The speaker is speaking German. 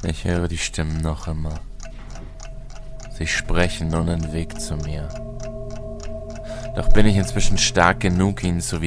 Ich höre die Stimmen noch immer. Sie sprechen nun den Weg zu mir. Doch bin ich inzwischen stark genug, ihnen zu